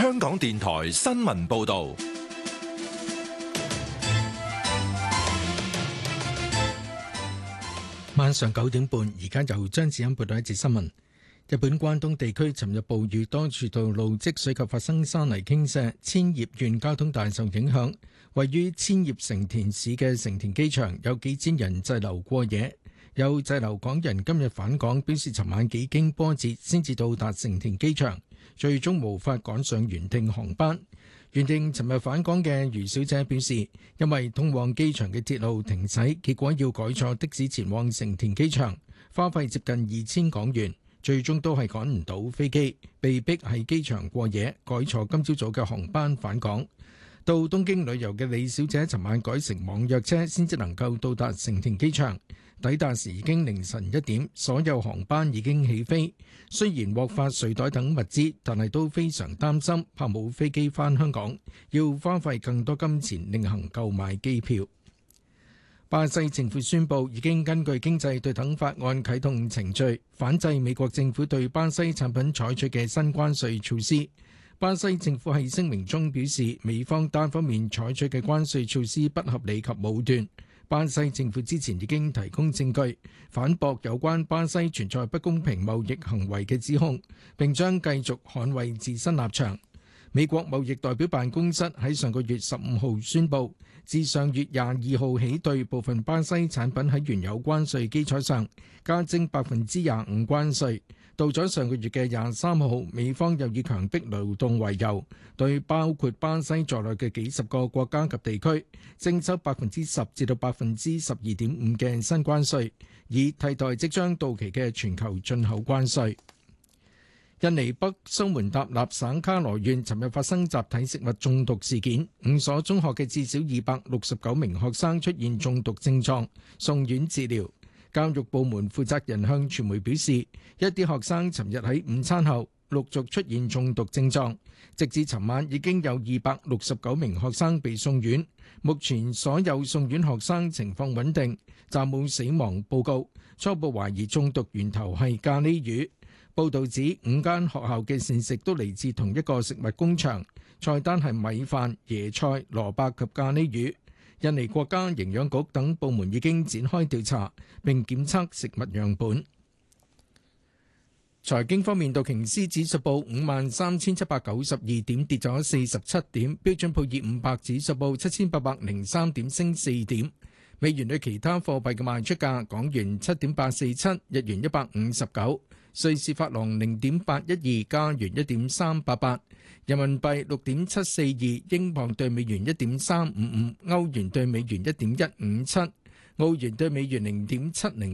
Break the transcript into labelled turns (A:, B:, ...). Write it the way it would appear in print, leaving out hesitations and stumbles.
A: 香港電台新聞報道。
B: 晚上9點半，而家由張子欣報道一節新聞。日本關東地區尋日暴雨，多處道路積水及發生山泥傾瀉，千葉縣交通大受影響。位於千葉成田市嘅成田機場有幾千人滯留過夜，有滯留港人今日返港，表示尋晚幾經波折先至到達成田機場，最終無法趕上原定航班。原定尋日返港嘅余小姐表示，因為通往機場嘅鐵路停駛，結果要改坐的士前往成田機場，花費接近2000港元，最終都係趕唔到飛機，被逼喺機場過夜，改坐今朝早嘅航班返港。到東京旅遊嘅李小姐尋晚改成網約車，先至能夠到達成田機場。抵達時已經凌晨1點，所有航班已經起飛。雖然獲發睡袋等物資，但係都非常擔心，怕冇飛機返香港，要花費更多金錢另行購買機票。巴西政府宣布已經根據經濟對等法案啟動程序，反制美國政府對巴西產品採取嘅新關稅措施。巴西政府喺聲明中表示，美方單方面採取嘅關稅措施不合理及武斷。巴西政府之前已經提供證據，反駁有關巴西存在不公平貿易行為嘅指控，並將繼續捍衛自身立場。美國貿易代表辦公室喺上個月15號宣布，自上月22號起對部分巴西產品喺原有關稅基礎上加徵25%關稅。到咗上個月嘅23號，美方又以強迫勞動為由，對包括巴西在內嘅幾十個國家及地區徵收10%至到12.5%嘅新關稅，以替代即將到期嘅全球進口關稅。印尼北蘇門答臘省卡羅縣尋日發生集體食物中毒事件，5所中學嘅至少269名學生出現中毒症狀，送院治療。教育部門負責人向傳媒表示，一啲學生尋日喺午餐後陸續出現中毒症狀，直至尋晚已經有269名學生被送院。目前所有送院學生情況穩定，暫無死亡報告。初步懷疑中毒源頭係咖喱魚。報導指5間學校嘅膳食都嚟自同一個食物工場，菜單係米飯、椰菜、蘿蔔及咖喱魚。印尼國家營養局等部門已經展開調查並檢測食物樣本。財經方面，道瓊斯指數報53,792點，跌咗47點；標準普爾500指數報7,803點，升4點。美元對其他貨幣嘅賣出價：港元7.847，日元159，瑞士法郎0.812，加元1.388，人民幣6.742，英鎊對美元1.355，歐元對美元1.157，澳元對美元0.705。